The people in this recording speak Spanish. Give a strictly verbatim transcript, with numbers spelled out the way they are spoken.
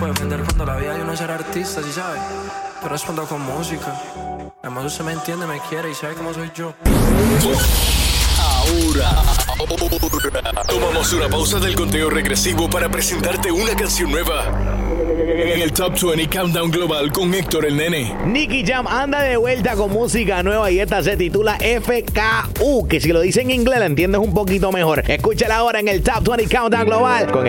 puede ofender cuando la vida de uno es ser artista, ¿sí sabes? Yo respondo con música. Además usted me entiende, me quiere y sabe cómo soy yo. Ahora, ahora tomamos una pausa del conteo regresivo para presentarte una canción nueva en el Top veinte Countdown Global con Héctor el Nene. Nicky Jam anda de vuelta con música nueva y esta se titula F K U, que si lo dice en inglés la entiendes un poquito mejor. Escúchala ahora en el Top veinte Countdown Global con